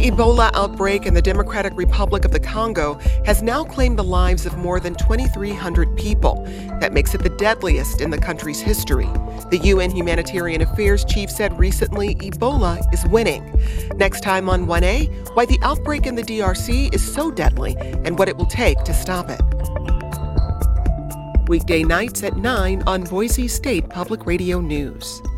Ebola outbreak in the Democratic Republic of the Congo has now claimed the lives of more than 2,300 people. That makes it the deadliest in the country's history. The UN Humanitarian Affairs chief said recently Ebola is winning. Next time on 1A, why the outbreak in the DRC is so deadly and what it will take to stop it. Weekday nights at 9 on Boise State Public Radio News.